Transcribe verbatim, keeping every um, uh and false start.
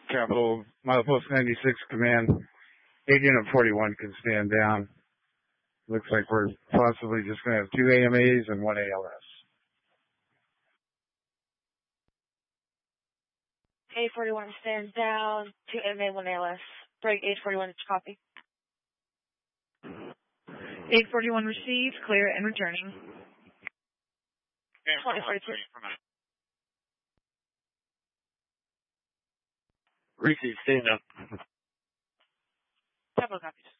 Capital, Milepost ninety-six Command, eight Unit forty-one can stand down. Looks like we're possibly just going to have two A M As and one A L S. eight forty-one stands down, two A M A, one A L S. Break eight forty-one, copy. eight forty-one received, clear and returning. twenty forty-two. Receive, stand up. Capital copies.